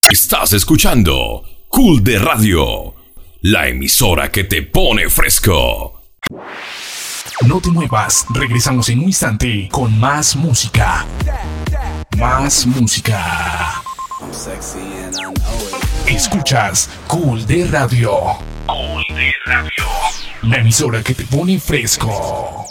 Estás escuchando Cool de Radio, la emisora que te pone fresco. No te muevas, regresamos en un instante con más música. Más música. Escuchas Cool de Radio. Cool de Radio, la emisora que te pone fresco.